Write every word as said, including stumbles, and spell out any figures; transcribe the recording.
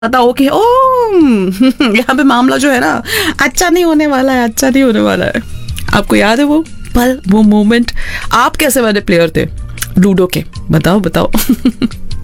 पता हो कि ओ यहाँ पे मामला जो है ना अच्छा नहीं होने वाला है, अच्छा नहीं होने वाला है। आपको याद है वो पल, वो मोमेंट? आप कैसे वाले प्लेयर थे लूडो के? बताओ बताओ।